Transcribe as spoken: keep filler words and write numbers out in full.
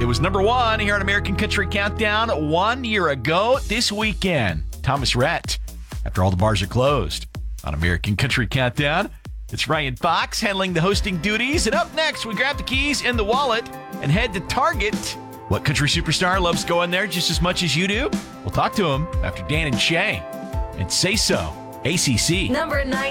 It was number one here on American Country Countdown one year ago this weekend. Thomas Rhett, After All the Bars Are Closed. On American Country Countdown, it's Ryan Fox handling the hosting duties. And up next, we grab the keys and the wallet and head to Target. What country superstar loves going there just as much as you do? We'll talk to him after Dan and Shay. And Say So, A C C. Number nine.